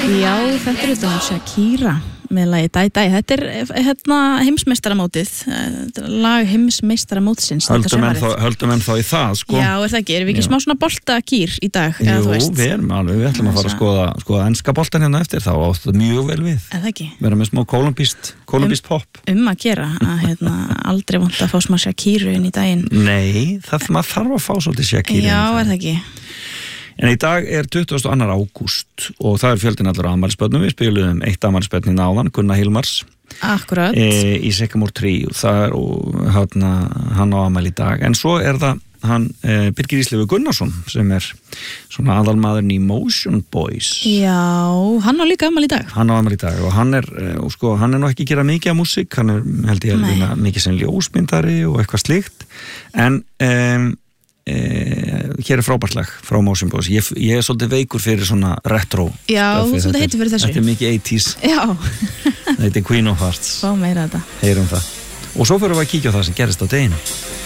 Já, þetta þetta Shakira með lagi Dæ Dæ. Þetta heimsmeistaramótið, lag heimsmeistaramótsins. Höldum enn þá í það, sko. Já, það ekki? Erum við ekki smá svona boltakýr í dag? Jú, við ætlum að fara að skoða enska boltan hérna eftir, þá áttu það mjög vel við. Það ekki? Vera með smá kolumbískt pop. Að gera, að aldrei vont að fá smá Shakiru inn í daginn. Nei, maður þarf að fá svolítið Shakiru. Já, það ekki? En í dag 22. ágúst og það fjöldin allur afmælisbörnum. Við spiluðum eitt afmælisbörn í náðan, Gunnar Hilmars. Akkurat. Í Sycamore Tree og það hann á afmæli í dag. En svo það hann Birgir Ísleifur Gunnarsson sem svona aðalmaðurinn í Motion Boys. Já, hann á líka afmæli í dag. Hann á afmæli í dag og hann nú ekki að gera mikið af músík, hann held ég að vinna mikið sem ljósmyndari og eitthvað slíkt. En hér frábært lag frá Motion Boys. Ég svolítið veikur fyrir svona retro. Já, þú svolítið heitir fyrir þessu. Þetta mikið 80s. Já. Þetta Queen of Hearts. Fá meira þetta. Heyrum það. Og svo fyrir við að kíkja á það sem gerist á deginu.